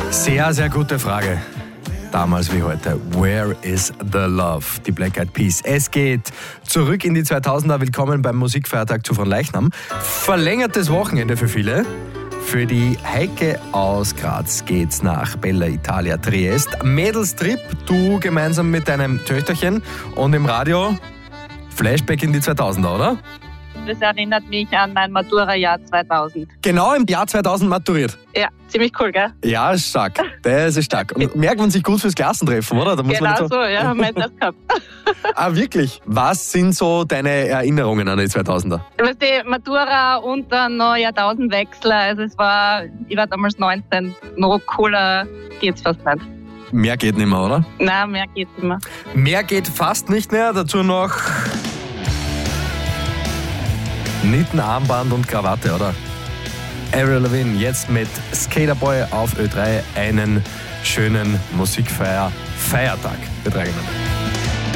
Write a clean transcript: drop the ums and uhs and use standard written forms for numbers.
Sehr, sehr gute Frage. Damals wie heute. Where is the love? Die Black Eyed Peas. Es geht zurück in die 2000er. Willkommen beim Musikfeiertag zu Fronleichnam. Verlängertes Wochenende für viele. Für die Heike aus Graz geht's nach Bella Italia Triest. Mädelstrip, du gemeinsam mit deinem Töchterchen und im Radio Flashback in die 2000er, oder? Das erinnert mich an mein Matura-Jahr 2000. Genau im Jahr 2000 maturiert. Ja, ziemlich cool, gell? Ja, ist stark. Das ist stark. Und merkt man sich gut fürs Klassentreffen, oder? Da muss man Genau nicht so, ja, haben wir das gehabt. Ah, wirklich? Was sind so deine Erinnerungen an die 2000er? Du weißt, die Matura und dann noch Jahrtausendwechsel, also ich war damals 19, noch cooler geht's fast nicht. Mehr geht nicht mehr, oder? Nein, mehr geht's nicht mehr. Mehr geht fast nicht mehr. Dazu noch Nittenarmband und Krawatte, oder? Avril Lavigne jetzt mit Skaterboy auf Ö3. Einen schönen Musikfeiertag. Wir tragen ihn.